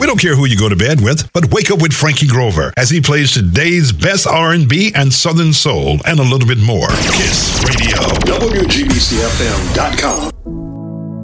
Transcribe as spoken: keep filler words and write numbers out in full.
We don't care who you go to bed with, but wake up with Frankie Grover as he plays today's best R and B and Southern Soul and a little bit more. Kiss Radio. W G B C F M dot com.